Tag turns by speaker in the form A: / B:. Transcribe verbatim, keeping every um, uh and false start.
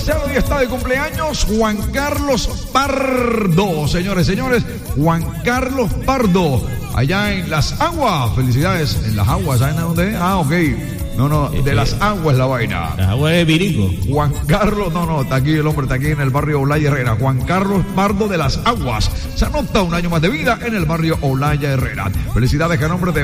A: aniversario y está de cumpleaños Juan Carlos Pardo. Señores, señores, Juan Carlos Pardo, allá en Las Aguas. Felicidades, en Las Aguas, ¿saben a dónde es? Ah, ok. No, no, de Las Aguas la vaina.
B: Las Aguas de Viringo.
A: Juan Carlos, no, no, está aquí el hombre, está aquí en el barrio Olaya Herrera. Juan Carlos Pardo de Las Aguas. Se anota un año más de vida en el barrio Olaya Herrera. Felicidades, que a nombre de